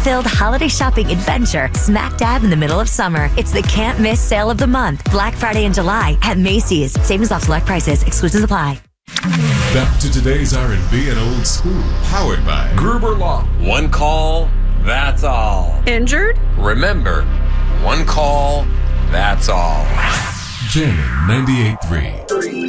fun-filled holiday shopping adventure smack dab in the middle of summer. It's the can't miss sale of the month, Black Friday in July at Macy's. Savings off select prices. Exclusions apply. Back to today's R&B and old school. Powered by Gruber Law. One call, that's all. Injured? Remember, one call, that's all. Jammin' 98.3.